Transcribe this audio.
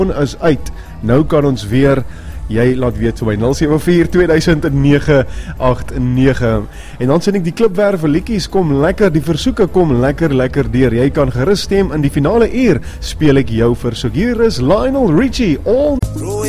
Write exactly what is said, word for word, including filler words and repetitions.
is uit. Nou kan ons weer, jy laat weet so by nul sewe vier twee nege agt nege. En dan sien ek die klipwerwe liedjies kom lekker, die versoeke kom lekker lekker deur. Jy kan gerus stem in die finale uur, speel ek jou vir. So hier is Lionel Richie, All